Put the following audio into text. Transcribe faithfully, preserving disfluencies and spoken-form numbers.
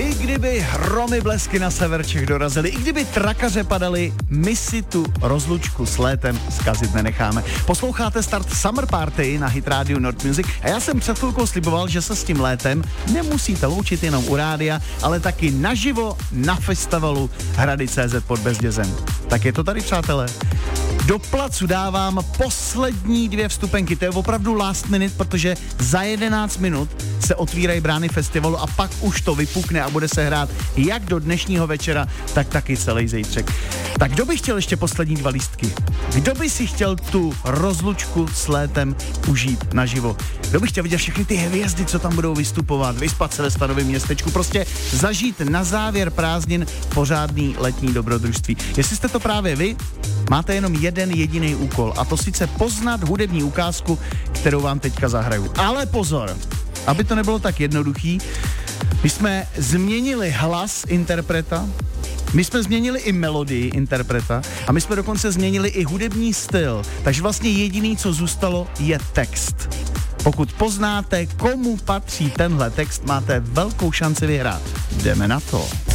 I kdyby hromy blesky na sever Čech dorazily, i kdyby trakaře padaly, my si tu rozlučku s létem zkazit nenecháme. Posloucháte Start Summer Party na Hit Radio Nord Music a já jsem před chvilkou sliboval, že se s tím létem nemusíte loučit jenom u rádia, ale taky naživo na festivalu Hrady tečka cé zet pod Bezdězem. Tak je to tady, přátelé. Do placu dávám poslední dvě vstupenky, to je opravdu last minute, protože za jedenáct minut se otvírají brány festivalu a pak už to vypukne a bude se hrát jak do dnešního večera, tak taky celý zítřek. Tak kdo by chtěl ještě poslední dva lístky? Kdo by si chtěl tu rozlučku s létem užít naživo? Kdo by chtěl vidět všechny ty hvězdy, co tam budou vystupovat, vyspat se ve stanovém městečku, prostě zažít na závěr prázdnin pořádný letní dobrodružství. Jestli jste to právě vy, máte jenom jeden jediný úkol a to sice poznat hudební ukázku, kterou vám teďka zahraju. Ale pozor, aby to nebylo tak jednoduchý, my jsme změnili hlas interpreta, my jsme změnili i melodii interpreta a my jsme dokonce změnili i hudební styl, takže vlastně jediný, co zůstalo, je text. Pokud poznáte, komu patří tenhle text, máte velkou šanci vyhrát. Jdeme na to.